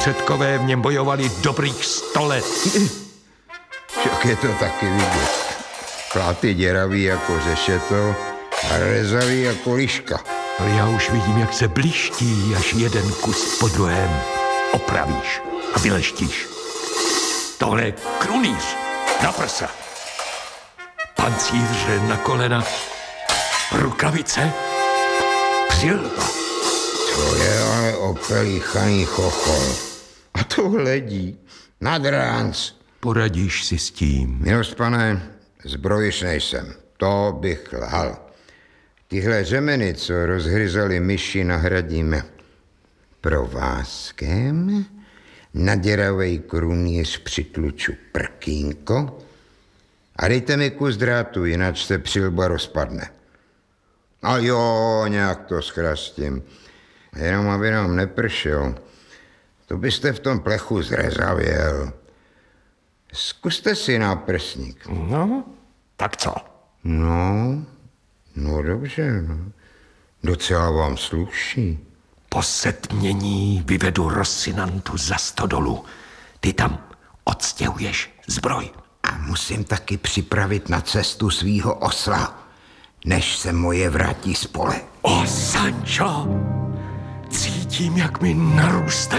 předkové v něm bojovali dobrých 100 let. Však je to taky vidět. Pláty děravý jako řešeto a rezavý jako liška. Ale já už vidím, jak se bliští, až jeden kus po druhém opravíš a vyleštíš. Tohle je krunýř na prsa. Pancíře na kolena, rukavice, přilba. To je ale opelichaný chochol. A to hledí nad ránc. Poradíš si s tím. Milost, pane, zbrojiš nejsem. To bych lhal. Tyhle řemeny, co rozhryzali myši, nahradíme provázkem. Na děravej krunýř přitluču prkínko a dejte mi kus drátu, jinak se přilba rozpadne. A jo, nějak to zchrastím. Jenom aby nám nepršel. To byste v tom plechu zrezavěl. Zkuste si náprsník. No, tak co? No dobře, no. Docela vám sluší. Po setmění vyvedu Rosinantu za stodolu. Ty tam odstěhuješ zbroj. A musím taky připravit na cestu svýho osla, než se moje vrátí z pole. O, Sancho, cítím, jak mi narůstá